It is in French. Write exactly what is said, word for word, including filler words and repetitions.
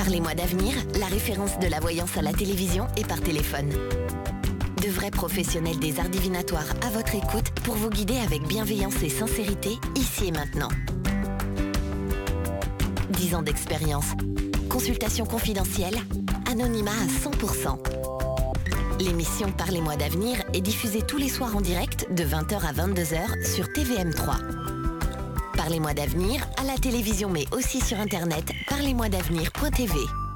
Parlez-moi d'avenir, la référence de la voyance à la télévision et par téléphone. De vrais professionnels des arts divinatoires à votre écoute pour vous guider avec bienveillance et sincérité, ici et maintenant. dix ans d'expérience. Consultation confidentielle. Anonymat à cent pour cent. L'émission Parlez-moi d'avenir est diffusée tous les soirs en direct de vingt heures à vingt-deux heures sur T V M trois. Parlez-moi d'avenir à la télévision mais aussi sur internet parlez moi d'avenir point t v.